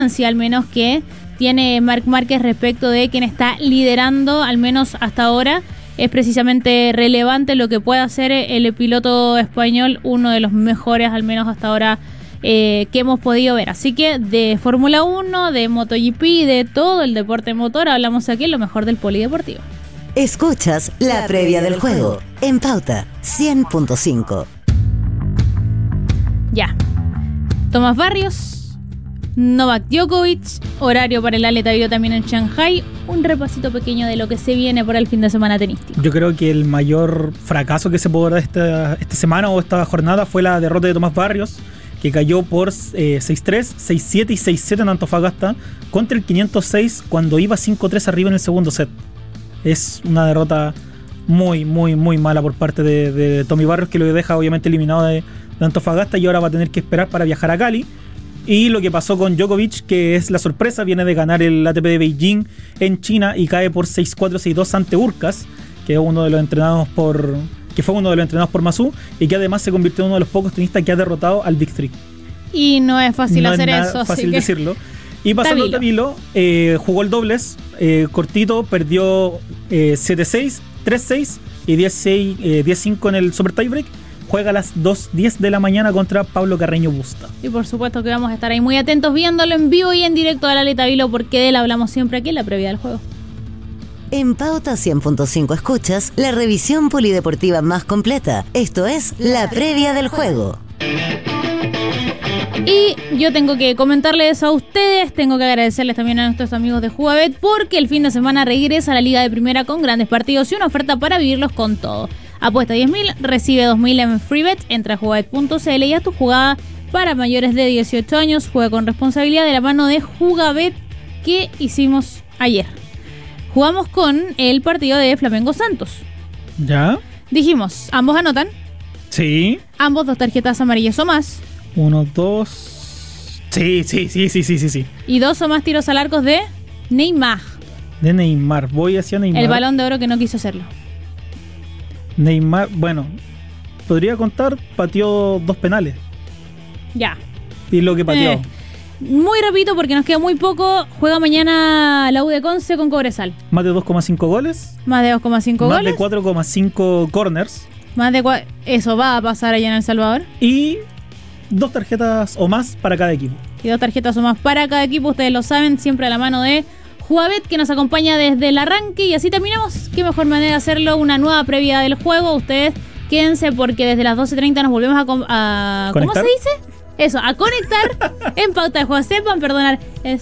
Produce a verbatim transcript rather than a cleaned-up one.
al menos que tiene Marc Márquez respecto de quien está liderando, al menos hasta ahora. Es precisamente relevante lo que puede hacer el piloto español, uno de los mejores, al menos hasta ahora, eh, que hemos podido ver. Así que de Fórmula uno, de MotoGP, de todo el deporte motor, hablamos aquí en lo mejor del polideportivo. Escuchas la previa del juego en Pauta cien punto cinco. Ya. Tomás Barrios, Novak Djokovic, horario para el Ale Tabiló también en Shanghai. Un repasito pequeño de lo que se viene por el fin de semana tenístico. Yo creo que el mayor fracaso que se pudo dar esta, esta semana o esta jornada fue la derrota de Tomás Barrios, que cayó por eh, seis tres, seis siete y seis siete en Antofagasta contra el quinientos seis cuando iba cinco tres arriba en el segundo set. Es una derrota muy, muy, muy mala por parte de, de Tommy Barrios, que lo deja obviamente eliminado de, de Antofagasta y ahora va a tener que esperar para viajar a Cali. Y lo que pasó con Djokovic, que es la sorpresa, viene de ganar el A T P de Beijing en China y cae por seis cuatro, seis dos ante Urcas, que es uno de los entrenados por que fue uno de los entrenados por Masú y que además se convirtió en uno de los pocos tenistas que ha derrotado al Big Three. Y no es fácil no hacer es nada eso. fácil así que... decirlo. Y pasando a Tabilo, eh, jugó el dobles, eh, cortito, perdió eh, siete seis, tres seis y diez cinco en el Super Tiebreak. Juega a las dos diez de la mañana contra Pablo Carreño Busta. Y por supuesto que vamos a estar ahí muy atentos viéndolo en vivo y en directo a la Ale Tabiló, porque de él hablamos siempre aquí en la previa del juego. En Pauta cien punto cinco escuchas la revisión polideportiva más completa. Esto es la previa del juego. Y yo tengo que comentarles a ustedes, tengo que agradecerles también a nuestros amigos de Jugabet, porque el fin de semana regresa a la Liga de Primera con grandes partidos y una oferta para vivirlos con todo. Apuesta diez mil, recibe dos mil en FreeBet, entra a jugabet punto c l y haz tu jugada para mayores de dieciocho años. Juega con responsabilidad de la mano de Jugabet que hicimos ayer. Jugamos con el partido de Flamengo Santos. ¿Ya? Dijimos, ambos anotan. Sí. Ambos dos tarjetas amarillas o más. Uno, dos... Sí, sí, sí, sí, sí, sí, sí. Y dos o más tiros al arco de Neymar. De Neymar, voy hacia Neymar. El Balón de Oro que no quiso hacerlo. Neymar, bueno, podría contar, pateó dos penales. Ya. Y lo que pateó. Eh, muy rapidito porque nos queda muy poco. Juega mañana la U de Conce con Cobresal. Más de dos coma cinco goles. Más de dos coma cinco Más goles. de cuatro coma cinco corners. Más de cua- Eso va a pasar allá en El Salvador. Y dos tarjetas o más para cada equipo. Y dos tarjetas o más para cada equipo. Ustedes lo saben, siempre a la mano de Jugabet, que nos acompaña desde el arranque. Y así terminamos. Qué mejor manera de hacerlo, una nueva previa del juego. Ustedes quédense porque desde las doce treinta nos volvemos a... Com- a ¿Cómo se dice? Eso, a conectar en Pauta de Juego. Sepan perdonar. Es